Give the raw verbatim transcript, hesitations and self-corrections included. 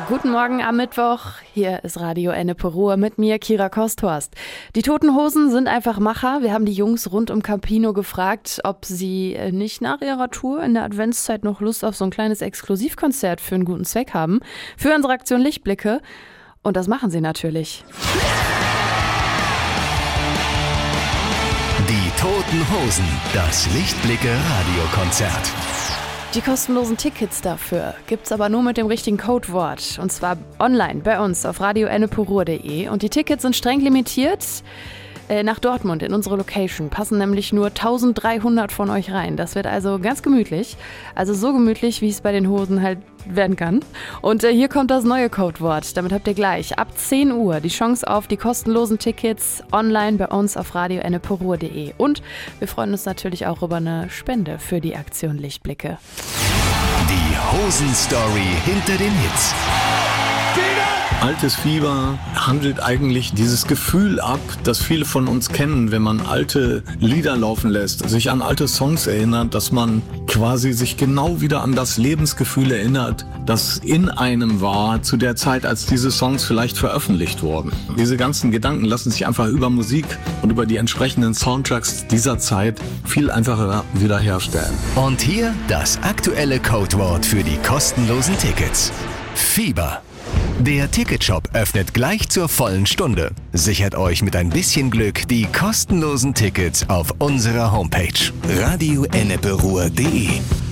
Guten Morgen am Mittwoch. Hier ist Radio Ennepe Ruhr mit mir, Kira Kosthorst. Die Toten Hosen sind einfach Macher. Wir haben die Jungs rund um Campino gefragt, ob sie nicht nach ihrer Tour in der Adventszeit noch Lust auf so ein kleines Exklusivkonzert für einen guten Zweck haben. Für unsere Aktion Lichtblicke. Und das machen sie natürlich. Die Toten Hosen, das Lichtblicke-Radiokonzert. Die kostenlosen Tickets dafür gibt's aber nur mit dem richtigen Codewort. Und zwar online bei uns auf radio ennepe ruhr punkt de. Und die Tickets sind streng limitiert äh, nach Dortmund in unsere Location. Passen nämlich nur eintausenddreihundert von euch rein. Das wird also ganz gemütlich. Also so gemütlich, wie es bei den Hosen halt werden kann. Und äh, hier kommt das neue Codewort. Damit habt ihr gleich ab zehn Uhr die Chance auf die kostenlosen Tickets online bei uns auf radio ennepe ruhr punkt de. Und wir freuen uns natürlich auch über eine Spende für die Aktion Lichtblicke. Die Hosen-Story hinter den Hits. Altes Fieber handelt eigentlich dieses Gefühl ab, das viele von uns kennen, wenn man alte Lieder laufen lässt, sich an alte Songs erinnert, dass man quasi sich genau wieder an das Lebensgefühl erinnert, das in einem war zu der Zeit, als diese Songs vielleicht veröffentlicht wurden. Diese ganzen Gedanken lassen sich einfach über Musik und über die entsprechenden Soundtracks dieser Zeit viel einfacher wiederherstellen. Und hier das aktuelle Codewort für die kostenlosen Tickets. Fieber. Der Ticketshop öffnet gleich zur vollen Stunde. Sichert euch mit ein bisschen Glück die kostenlosen Tickets auf unserer Homepage radio ennepe ruhr punkt de.